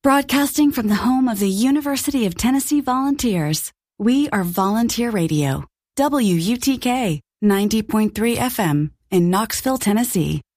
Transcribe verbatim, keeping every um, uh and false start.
Broadcasting from the home of the University of Tennessee Volunteers, we are Volunteer Radio, W U T K ninety point three F M in Knoxville, Tennessee.